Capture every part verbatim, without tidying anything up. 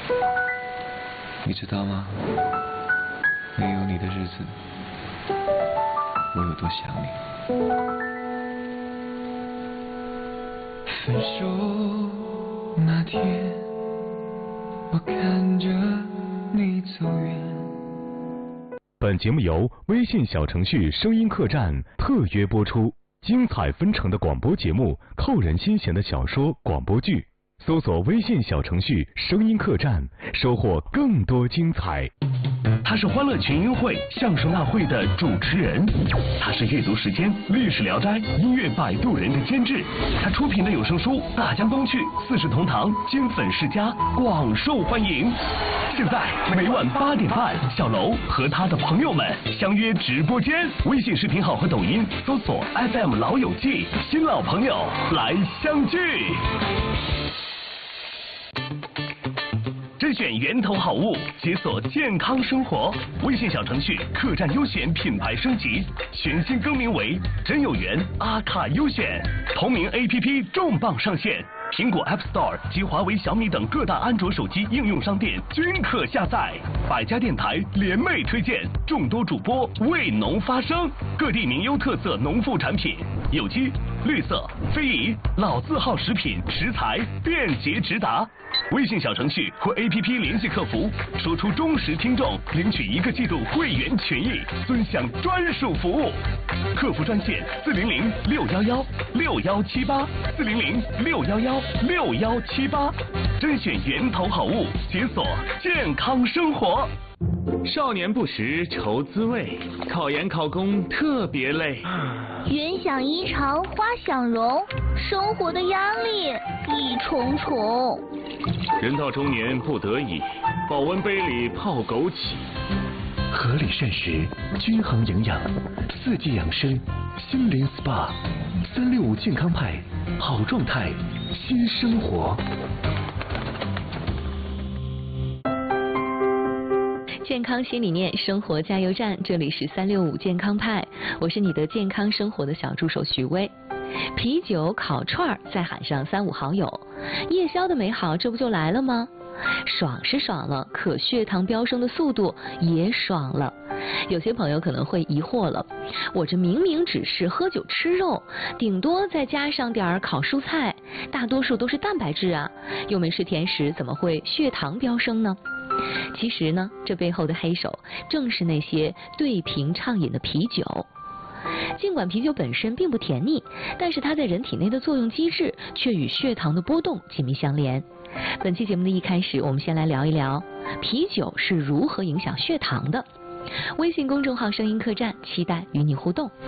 你知道吗？没有你的日子，我有多想你。分手那天，我看着你走远。 本节目由微信小程序声音客栈特约播出，精彩纷呈的广播节目，扣人心弦的小说广播剧。搜索微信小程序声音客栈，收获更多精彩。 他是欢乐群英会相声大会的主持人，他是阅读时间历史聊斋音乐摆渡人的监制，他出品的有声书《大江东去》《四世同堂》金粉世家广受欢迎。现在每晚八点半，小楼和他的朋友们相约直播间，微信视频号和抖音搜索 F M 老友记，新老朋友来相聚。甄选源头好物，解锁健康生活。微信小程序客栈优选品牌升级，全新更名为真有缘阿卡优选。同名 A P P 重磅上线，苹果 App Store 及华为、小米等各大安卓手机应用商店均可下载。百家电台联袂推荐，众多主播为农发声，各地名优特色农副产品，有机、绿色、非遗、老字号食品食材便捷直达。微信小程序或 A P P 联系客服，说出忠实听众，领取一个季度会员权益，尊享专属服务。客服专线四零零六幺幺六幺七八四零零六幺幺六幺七八，甄选源头好物，解锁健康生活。 少年不识愁滋味，考研考公特别累。 云想衣裳花想容，生活的压力一重重。 人到中年不得已，保温杯里泡枸杞。 合理膳食，均衡营养，四季养生，心灵 S P A， 三六五健康派，好状态，新生活。 健康新理念，生活加油站，这里是三六五健康派，我是你的健康生活的小助手徐薇。啤酒、烤串儿，再喊上三五好友，夜宵的美好，这不就来了吗？爽是爽了，可血糖飙升的速度也爽了。有些朋友可能会疑惑了，我这明明只是喝酒吃肉，顶多再加上点儿烤蔬菜，大多数都是蛋白质啊，又没吃甜食，怎么会血糖飙升呢？其实呢，这背后的黑手正是那些对瓶畅饮的啤酒。尽管啤酒本身并不甜腻，但是它在人体内的作用机制却与血糖的波动紧密相连。本期节目的一开始，我们先来聊一聊啤酒是如何影响血糖的。微信公众号声音客栈，期待与你互动。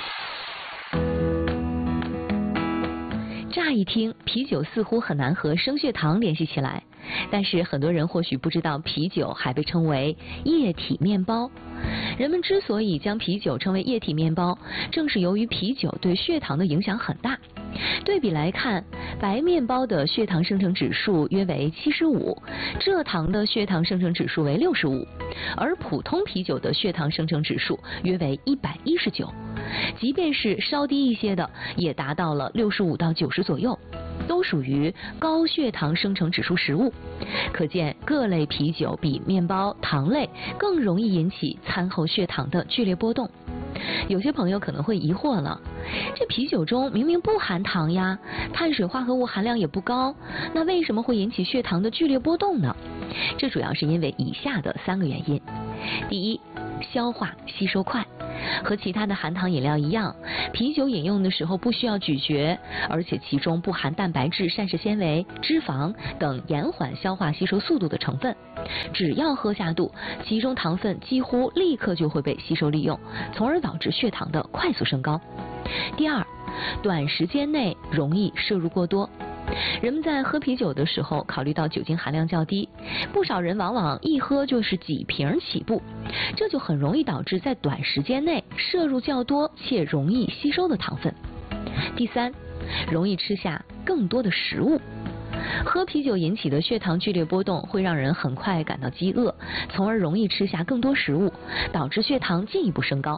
乍一听，啤酒似乎很难和升血糖联系起来，但是很多人或许不知道，啤酒还被称为液体面包。人们之所以将啤酒称为液体面包，正是由于啤酒对血糖的影响很大。对比来看，白面包的血糖生成指数约为七十五，蔗糖的血糖生成指数为六十五，而普通啤酒的血糖生成指数约为一百一十九，即便是稍低一些的，也达到了六十五到九十左右，都属于高血糖生成指数食物。可见各类啤酒比面包、糖类更容易引起餐后血糖的剧烈波动。有些朋友可能会疑惑了，这啤酒中明明不含糖呀，碳水化合物含量也不高，那为什么会引起血糖的剧烈波动呢？这主要是因为以下的三个原因。第一，消化吸收快。和其他的含糖饮料一样，啤酒饮用的时候不需要咀嚼，而且其中不含蛋白质、膳食纤维、脂肪等延缓消化吸收速度的成分。只要喝下肚，其中糖分几乎立刻就会被吸收利用，从而导致血糖的快速升高。第二，短时间内容易摄入过多。人们在喝啤酒的时候，考虑到酒精含量较低，不少人往往一喝就是几瓶起步，这就很容易导致在短时间内摄入较多且容易吸收的糖分。第三，容易吃下更多的食物。喝啤酒引起的血糖剧烈波动会让人很快感到饥饿，从而容易吃下更多食物，导致血糖进一步升高。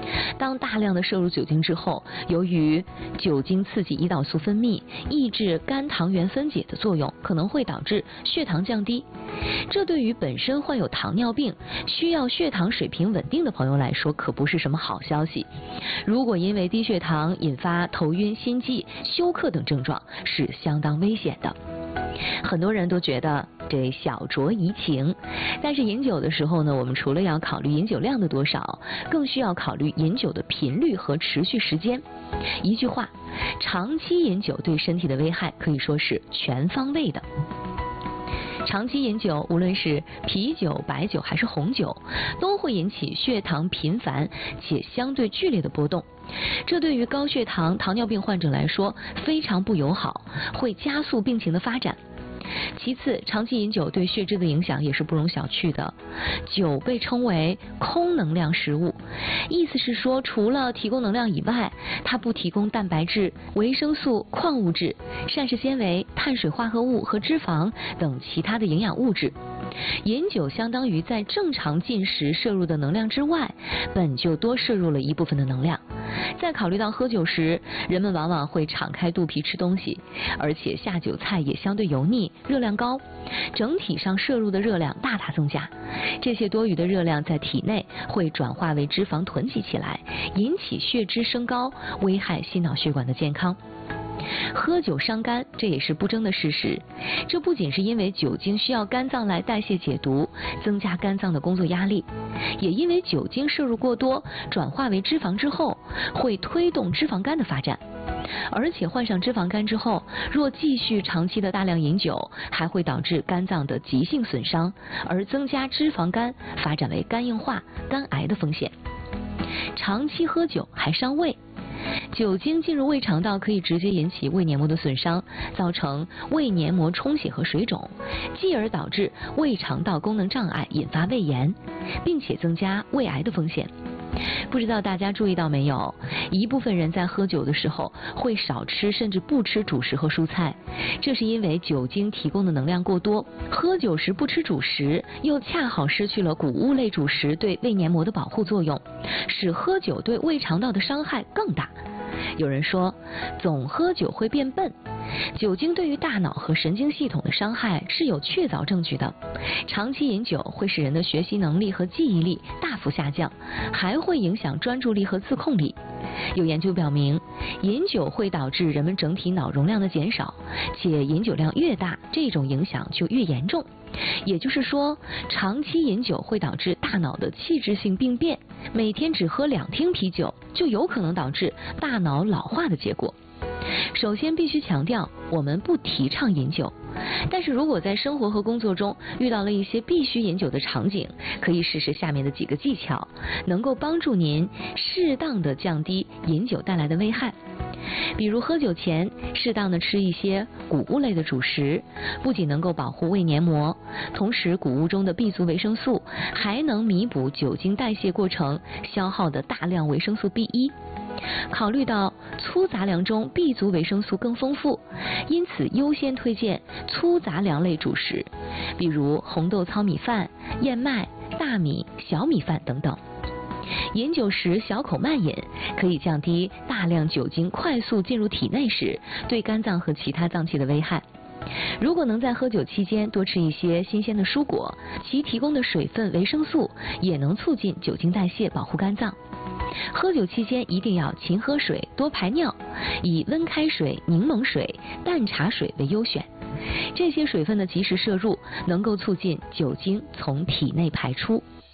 当大量的摄入酒精之后，由于酒精刺激胰岛素分泌，抑制肝糖原分解的作用，可能会导致血糖降低。这对于本身患有糖尿病、需要血糖水平稳定的朋友来说，可不是什么好消息。如果因为低血糖引发头晕、心悸、休克等症状，是相当危险的。很多人都觉得这小酌怡情，但是饮酒的时候呢，我们除了要考虑饮酒量的多少，更需要考虑饮酒的频率和持续时间。一句话，长期饮酒对身体的危害可以说是全方位的。长期饮酒，无论是啤酒、白酒还是红酒，都会引起血糖频繁且相对剧烈的波动。这对于高血糖、糖尿病患者来说非常不友好，会加速病情的发展。其次，长期饮酒对血脂的影响也是不容小觑的。酒被称为空能量食物，意思是说，除了提供能量以外，它不提供蛋白质、维生素、矿物质、膳食纤维、碳水化合物和脂肪等其他的营养物质。饮酒相当于在正常进食摄入的能量之外，本就多摄入了一部分的能量。再考虑到喝酒时，人们往往会敞开肚皮吃东西，而且下酒菜也相对油腻，热量高，整体上摄入的热量大大增加。这些多余的热量在体内会转化为脂肪囤积起来，引起血脂升高，危害心脑血管的健康。喝酒伤肝，这也是不争的事实。这不仅是因为酒精需要肝脏来代谢解毒，增加肝脏的工作压力，也因为酒精摄入过多，转化为脂肪之后，会推动脂肪肝的发展。而且患上脂肪肝之后，若继续长期的大量饮酒，还会导致肝脏的急性损伤，而增加脂肪肝发展为肝硬化、肝癌的风险。长期喝酒还伤胃。酒精进入胃肠道可以直接引起胃黏膜的损伤，造成胃黏膜充血和水肿，继而导致胃肠道功能障碍，引发胃炎，并且增加胃癌的风险。不知道大家注意到没有，一部分人在喝酒的时候会少吃甚至不吃主食和蔬菜，这是因为酒精提供的能量过多，喝酒时不吃主食，又恰好失去了谷物类主食对胃黏膜的保护作用，使喝酒对胃肠道的伤害更大。有人说，总喝酒会变笨。酒精对于大脑和神经系统的伤害是有确凿证据的。长期饮酒会使人的学习能力和记忆力大幅下降，还会影响专注力和自控力。有研究表明，饮酒会导致人们整体脑容量的减少，且饮酒量越大，这种影响就越严重。也就是说，长期饮酒会导致大脑的器质性病变，每天只喝两听啤酒，就有可能导致大脑老化的结果。首先必须强调，我们不提倡饮酒，但是如果在生活和工作中遇到了一些必须饮酒的场景，可以试试下面的几个技巧，能够帮助您适当的降低饮酒带来的危害。比如喝酒前适当的吃一些谷物类的主食，不仅能够保护胃黏膜，同时谷物中的 B 族维生素还能弥补酒精代谢过程消耗的大量维生素 B 一。考虑到粗杂粮中 B 族维生素更丰富，因此优先推荐粗杂粮类主食，比如红豆糙米饭、燕麦、大米、小米饭等等。饮酒时小口慢饮，可以降低大量酒精快速进入体内时对肝脏和其他脏器的危害。如果能在喝酒期间多吃一些新鲜的蔬果，其提供的水分、维生素也能促进酒精代谢，保护肝脏。喝酒期间一定要勤喝水，多排尿，以温开水、柠檬水、淡茶水为优选。这些水分的及时摄入，能够促进酒精从体内排出。